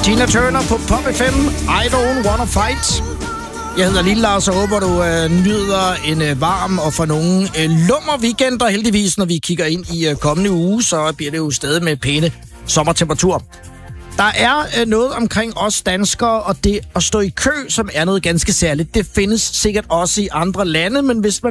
Tina Turner på Pop FM. I don't wanna fight. Jeg hedder Lille Lars, og håber, du nyder en varm og for nogen lummer weekend. Og heldigvis, når vi kigger ind i kommende uge, så bliver det jo stadig med pæne sommertemperatur. Der er noget omkring os danskere, og det at stå i kø, som er noget ganske særligt. Det findes sikkert også i andre lande, men hvis man